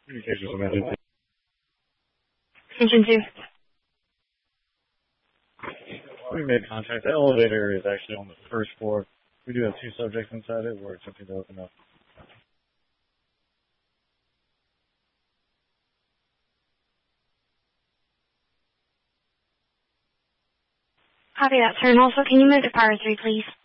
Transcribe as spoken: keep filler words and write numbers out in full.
Communications emergency. Engine two. We made contact. The elevator is actually on the first floor. We do have two subjects inside it. We're attempting to open up. Copy that, sir. And also, can you move to Power three, please?